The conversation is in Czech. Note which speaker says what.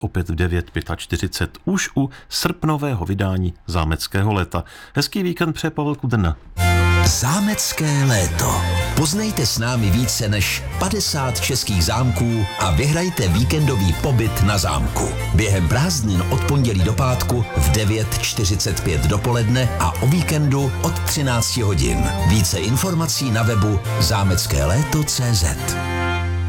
Speaker 1: Opět v 9:45 už u srpnového vydání Zámeckého léta. Hezký víkend přeje Pavel Kudrna.
Speaker 2: Zámecké léto. Poznejte s námi více než 50 českých zámků a vyhrajte víkendový pobyt na zámku. Během prázdnin od pondělí do pátku v 9:45 dopoledne a o víkendu od 13 hodin. Více informací na webu zámeckéléto.cz.